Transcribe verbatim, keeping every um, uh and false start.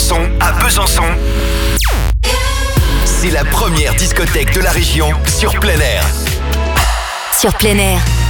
Besançon, à Besançon, c'est la première discothèque de la région sur plein air. Sur plein air.